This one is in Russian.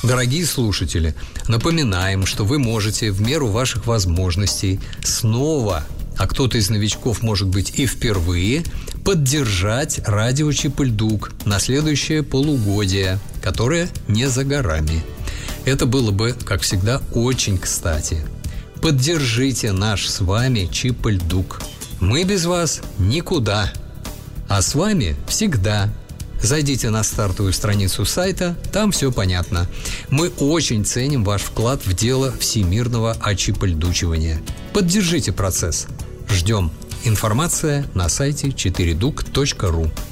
Дорогие слушатели, напоминаем, что вы можете в меру ваших возможностей снова, а кто-то из новичков, может быть, и впервые, поддержать радио Чип-и-Льдук на следующее полугодие, которое не за горами. Это было бы, как всегда, очень кстати. Поддержите наш с вами Чип-и-Льдук. Мы без вас никуда, а с вами всегда. Зайдите на стартовую страницу сайта, там все понятно. Мы очень ценим ваш вклад в дело всемирного очипольдучивания. Поддержите процесс. Ждем. Информация на сайте 4duк.ru.